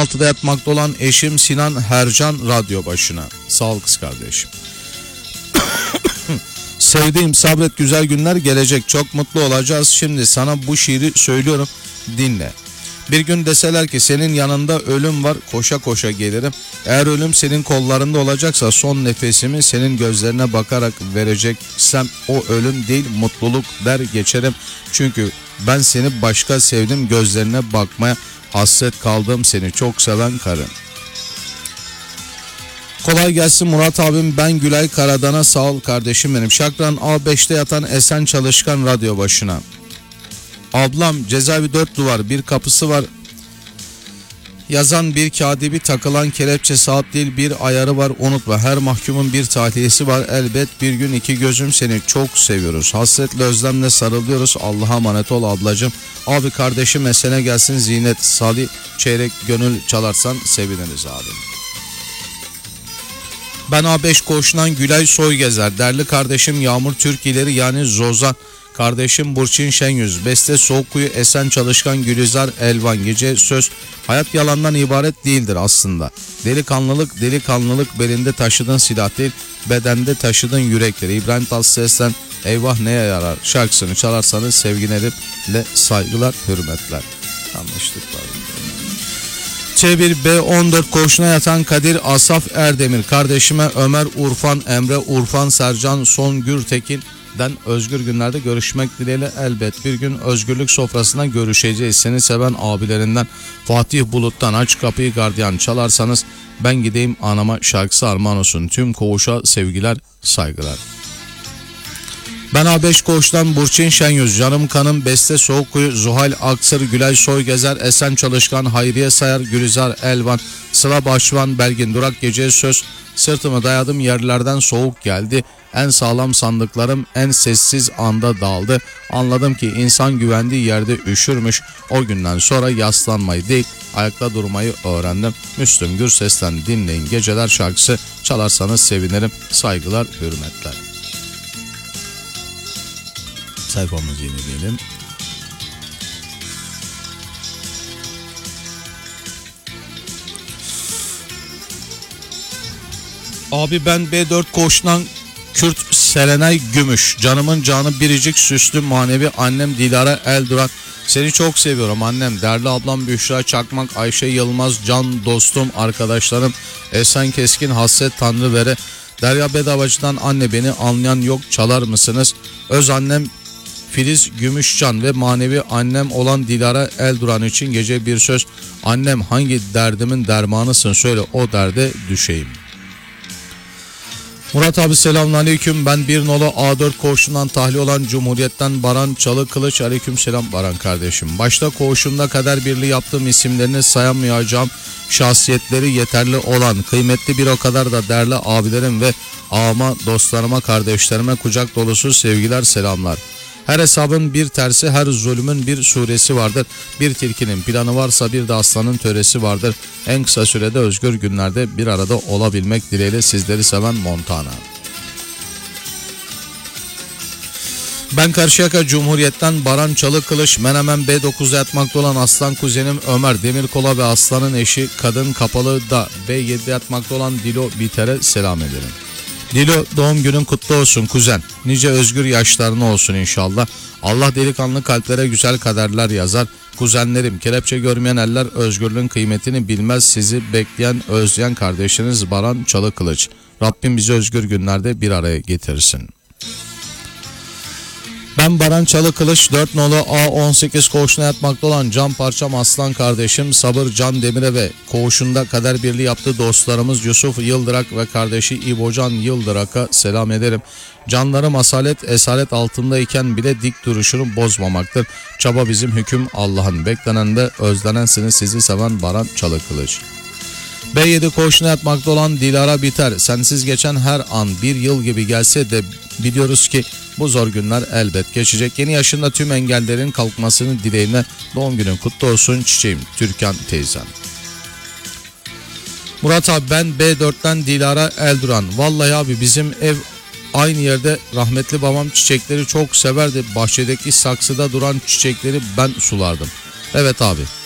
16'da yatmakta olan eşim Sinan Hercan radyo başına. Sağ ol kız kardeşim. Sevdiğim, sabret, güzel günler gelecek, çok mutlu olacağız. Şimdi sana bu şiiri söylüyorum, dinle. Bir gün deseler ki senin yanında ölüm var, koşa koşa gelirim. Eğer ölüm senin kollarında olacaksa son nefesimi senin gözlerine bakarak vereceksem o ölüm değil mutluluk der geçerim. Çünkü ben seni başka sevdim, gözlerine bakmaya hasret kaldım, seni çok seven karın. Kolay gelsin Murat abim, ben Gülay Karadan'a. Sağ ol kardeşim benim. Şakran A5'te yatan Esen Çalışkan radyo başına. Ablam cezaevi 4 duvar bir kapısı var. Yazan bir kadibi, takılan kelepçe saat değil bir ayarı var, unutma. Her mahkumun bir tahliyesi var elbet bir gün, iki gözüm seni çok seviyoruz. Hasretle özlemle sarılıyoruz. Allah'a emanet ol ablacığım. Abi kardeşim mesele gelsin Zinet Salih, çeyrek gönül çalarsan seviniriz abi. Ben A5 koğuşundan Gülay Soygezer. Değerli kardeşim Yağmur Türkiye'leri yani Zozan. Kardeşim Burçin Şenyüz. Beste Soğukkuyu Esen Çalışkan Gülizar Elvan. Gece söz. Hayat yalandan ibaret değildir aslında. Delikanlılık belinde taşıdığın silah değil, bedende taşıdığın yürektir. İbrahim Tatlıses'ten Eyvah Neye Yarar şarkısını çalarsanız sevgilerimle saygılar, hürmetler. Anlaştık var. C1B14 koğuşuna yatan Kadir Asaf Erdemir. Kardeşime Ömer Urfan, Emre Urfan, Sercan Songürtekin'den özgür günlerde görüşmek dileğiyle elbet bir gün özgürlük sofrasında görüşeceğiz. Seni seven abilerinden Fatih Bulut'tan Aç Kapıyı Gardiyan çalarsanız ben gideyim anama şarkısı armağan olsun. Tüm koğuşa sevgiler, saygılar. Ben A5 koğuştan Burçin Şenyüz. Canım kanım Beste Soğukkuyu, Zuhal Aksır, Gülay Soygezer, Esen Çalışkan, Hayriye Sayar, Gülizar Elvan, Sıla Başvan, Belgin Durak. Gece söz. Sırtımı dayadım yerlerden soğuk geldi. En sağlam sandıklarım en sessiz anda dağıldı. Anladım ki insan güvendiği yerde üşürmüş. O günden sonra yaslanmayı değil ayakta durmayı öğrendim. Müslüm Gürses'ten dinleyin geceler şarkısı çalarsanız sevinirim. Saygılar, hürmetler. Sayfamızı yenileyelim. Abi ben B4 koğuşundan Kürt Serenay Gümüş. Canımın canı biricik süslü manevi annem Dilara Elduran. Seni çok seviyorum annem. Değerli ablam Büşra Çakmak, Ayşe Yılmaz, can dostum, arkadaşlarım Esen Keskin, Hasret Tanrıvere, Derya Bedavacı'dan anne beni anlayan yok çalar mısınız? Öz annem Filiz Gümüşcan ve manevi annem olan Dilara Elduran için gece bir söz. Annem hangi derdimin dermanısın söyle o derde düşeyim. Murat abi selamünaleyküm. Ben bir nolu A4 koğuşundan tahliye olan Cumhuriyet'ten Baran Çalı Kılıç. Aleyküm selam Baran kardeşim. Başta koğuşumda kader birliği yaptığım isimlerini sayamayacağım şahsiyetleri yeterli olan kıymetli bir o kadar da değerli abilerim ve ağama, dostlarıma, kardeşlerime kucak dolusu sevgiler, selamlar. Her hesabın bir tersi, her zulmün bir suresi vardır. Bir tilkinin planı varsa bir de aslanın töresi vardır. En kısa sürede özgür günlerde bir arada olabilmek dileğiyle sizleri seven Montana. Ben Karşıyaka Cumhuriyet'ten Baran Çalı Kılıç. Menemen B9'da yatmakta olan aslan kuzenim Ömer Demirkol'a ve aslanın eşi kadın kapalı da B7'de yatmakta olan Dilo Biter'e selam ederim. Dilo doğum günün kutlu olsun kuzen. Nice özgür yaşlarına olsun inşallah. Allah delikanlı kalplere güzel kaderler yazar. Kuzenlerim, kelepçe görmeyen eller özgürlüğün kıymetini bilmez. Sizi bekleyen, özleyen kardeşiniz Baran Çalı Kılıç. Rabbim bizi özgür günlerde bir araya getirsin. Ben Baran Çalı Kılıç 4 nolu A18 koğuşuna yatmakta olan can parçam aslan kardeşim Sabır Can Demir'e ve koğuşunda kader birliği yaptığı dostlarımız Yusuf Yıldırak ve kardeşi İbocan Yıldırak'a selam ederim. Canlarım asalet esaret altındayken bile dik duruşunu bozmamaktır. Çaba bizim, hüküm Allah'ın. Beklenen de özlenensiniz, sizi seven Baran Çalı Kılıç. B7 koğuşuna yatmakta olan Dilara Biter. Sensiz geçen her an bir yıl gibi gelse de biliyoruz ki bu zor günler elbet geçecek. Yeni yaşında tüm engellerin kalkmasını dileğine doğum günün kutlu olsun çiçeğim Türkan teyzem. Murat abi ben B4'ten Dilara Elduran. Vallahi abi bizim ev aynı yerde, rahmetli babam çiçekleri çok severdi. Bahçedeki saksıda duran çiçekleri ben sulardım. Evet abi.